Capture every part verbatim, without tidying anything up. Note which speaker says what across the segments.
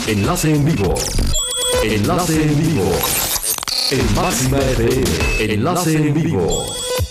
Speaker 1: Enlace en vivo. Enlace en vivo. En Máxima F M. Enlace en vivo.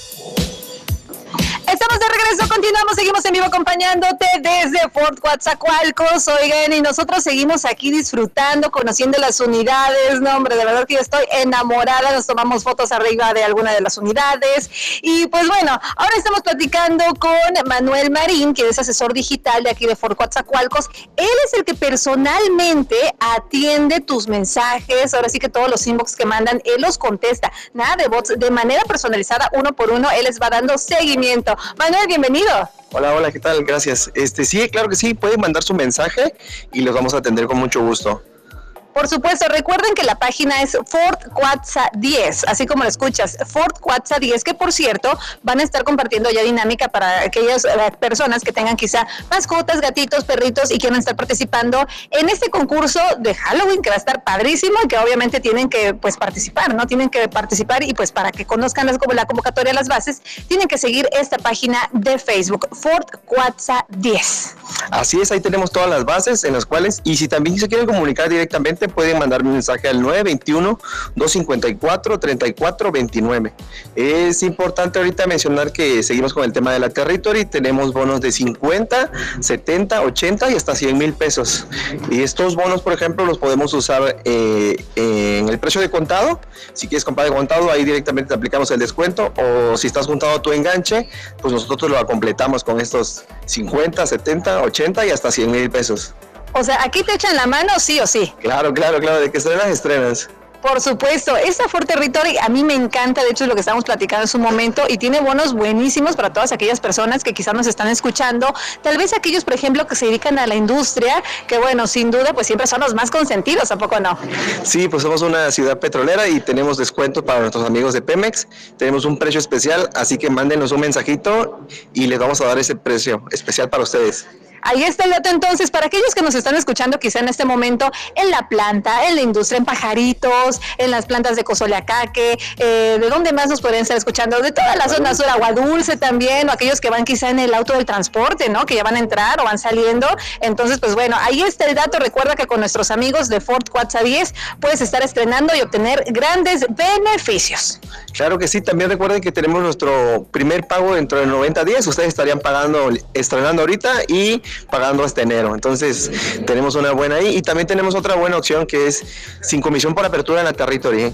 Speaker 2: Estamos de regreso, continuamos, seguimos en vivo acompañándote desde Fort Coatzacoalcos, oigan, y nosotros seguimos aquí disfrutando, conociendo las unidades. No, hombre, de verdad que yo estoy enamorada, nos tomamos fotos arriba de alguna de las unidades, y pues bueno, ahora estamos platicando con Manuel Marín, que es asesor digital de aquí de Fort Coatzacoalcos. Él es el que personalmente atiende tus mensajes, ahora sí que todos los inbox que mandan, él los contesta, nada de bots, de manera personalizada, uno por uno, él les va dando seguimiento. Manuel, bienvenido.
Speaker 3: Hola, hola, ¿qué tal? Gracias. Este, sí, claro que sí, pueden mandar su mensaje y los vamos a atender con mucho gusto.
Speaker 2: Por supuesto, recuerden que la página es Fort Coatza diez, así como lo escuchas, Fort Coatza diez, que por cierto van a estar compartiendo ya dinámica para aquellas personas que tengan quizá mascotas, gatitos, perritos y quieran estar participando en este concurso de Halloween, que va a estar padrísimo y que obviamente tienen que pues participar, ¿no? Tienen que participar y pues para que conozcan las, como la convocatoria, las bases, tienen que seguir esta página de Facebook, Fort Coatza diez.
Speaker 3: Así es, ahí tenemos todas las bases en las cuales, y si también se quieren comunicar directamente, pueden mandar un mensaje al nueve veintiuno, dos cincuenta y cuatro, treinta y cuatro veintinueve. Es importante ahorita mencionar que seguimos con el tema de la Territory, tenemos bonos de cincuenta, setenta, ochenta y hasta cien mil pesos. Y estos bonos, por ejemplo, los podemos usar eh, en el precio de contado. Si quieres comprar de contado, ahí directamente te aplicamos el descuento, o si estás juntado tu enganche, pues nosotros lo completamos con estos cincuenta, setenta, ochenta y hasta cien mil pesos.
Speaker 2: O sea, aquí te echan la mano sí o sí.
Speaker 3: Claro, claro, claro, de que estrenas, estrenas.
Speaker 2: Por supuesto, esta Fort Territory a mí me encanta, de hecho es lo que estábamos platicando en su momento, y tiene bonos buenísimos para todas aquellas personas que quizás nos están escuchando, tal vez aquellos, por ejemplo, que se dedican a la industria, que bueno, sin duda, pues siempre son los más consentidos, ¿a poco no?
Speaker 3: Sí, pues somos una ciudad petrolera y tenemos descuentos para nuestros amigos de Pemex, tenemos un precio especial, así que mándenos un mensajito y les vamos a dar ese precio especial para ustedes.
Speaker 2: Ahí está el dato entonces, para aquellos que nos están escuchando quizá en este momento en la planta, en la industria, en Pajaritos, en las plantas de Cozoleacaque, eh, ¿de dónde más nos podrían estar escuchando? De toda la zona sur, Agua Dulce también, o aquellos que van quizá en el auto del transporte, ¿no? Que ya van a entrar o van saliendo. Entonces, pues bueno, ahí está el dato. Recuerda que con nuestros amigos de Fort Coatza diez puedes estar estrenando y obtener grandes beneficios.
Speaker 3: Claro que sí, también recuerden que tenemos nuestro primer pago dentro de noventa días, ustedes estarían pagando, estrenando ahorita y pagando hasta enero, entonces tenemos una buena ahí, y también tenemos otra buena opción que es sin comisión por apertura en la Territory.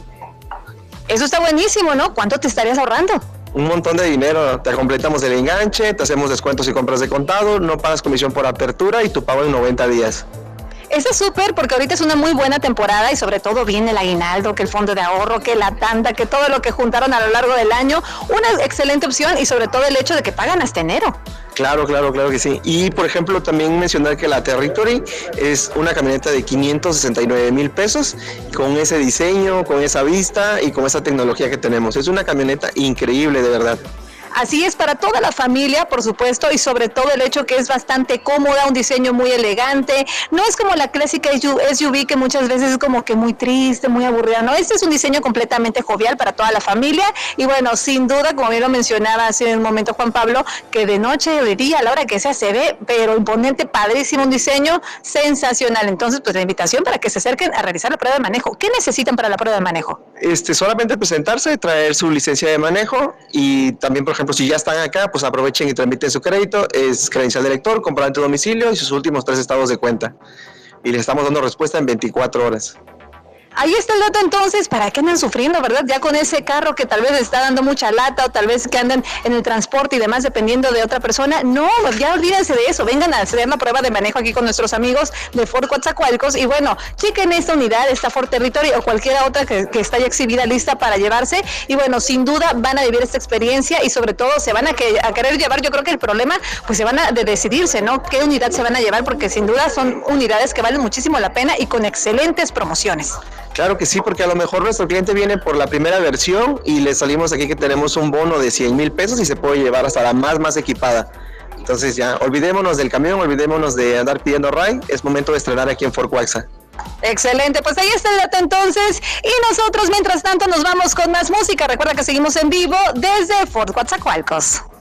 Speaker 2: Eso está buenísimo, ¿no? ¿Cuánto te estarías ahorrando?
Speaker 3: Un montón de dinero, te completamos el enganche, te hacemos descuentos y compras de contado, no pagas comisión por apertura y tu pago en noventa días.
Speaker 2: Eso es súper, porque ahorita es una muy buena temporada y sobre todo viene el aguinaldo, que el fondo de ahorro, que la tanda, que todo lo que juntaron a lo largo del año. Una excelente opción y sobre todo el hecho de que pagan hasta enero.
Speaker 3: Claro, claro, claro que sí. Y por ejemplo también mencionar que la Territory es una camioneta de quinientos sesenta y nueve mil pesos con ese diseño, con esa vista y con esa tecnología que tenemos. Es una camioneta increíble, de verdad.
Speaker 2: Así es, para toda la familia, por supuesto, y sobre todo el hecho que es bastante cómoda, un diseño muy elegante. No es como la clásica S U V que muchas veces es como que muy triste, muy aburrida. No, este es un diseño completamente jovial para toda la familia. Y bueno, sin duda, como bien lo mencionaba hace un momento Juan Pablo, que de noche o de día, a la hora que sea, se ve, pero imponente, padrísimo, un diseño sensacional. Entonces, pues la invitación para que se acerquen a realizar la prueba de manejo. ¿Qué necesitan para la prueba de manejo?
Speaker 3: Este, solamente presentarse, traer su licencia de manejo y también, por ejemplo, si ya están acá, pues aprovechen y tramiten su crédito, es credencial de lector, comprobante de domicilio y sus últimos tres estados de cuenta. Y les estamos dando respuesta en veinticuatro horas.
Speaker 2: Ahí está el dato entonces, ¿para qué andan sufriendo, verdad? Ya con ese carro que tal vez les está dando mucha lata o tal vez que andan en el transporte y demás dependiendo de otra persona. No, ya olvídense de eso, vengan a hacer la prueba de manejo aquí con nuestros amigos de Fort Coatzacoalcos y bueno, chequen esta unidad, esta Fort Territory o cualquier otra que, que está ya exhibida lista para llevarse y bueno, sin duda van a vivir esta experiencia y sobre todo se van a, que, a querer llevar. Yo creo que el problema pues se van a de decidirse, ¿no? ¿Qué unidad se van a llevar? Porque sin duda son unidades que valen muchísimo la pena y con excelentes promociones.
Speaker 3: Claro que sí, porque a lo mejor nuestro cliente viene por la primera versión y le salimos aquí que tenemos un bono de cien mil pesos y se puede llevar hasta la más, más equipada. Entonces ya, olvidémonos del camión, olvidémonos de andar pidiendo ride, es momento de estrenar aquí en Fort Coatza.
Speaker 2: Excelente, pues ahí está el dato entonces y nosotros mientras tanto nos vamos con más música. Recuerda que seguimos en vivo desde Fort Coatzacoalcos.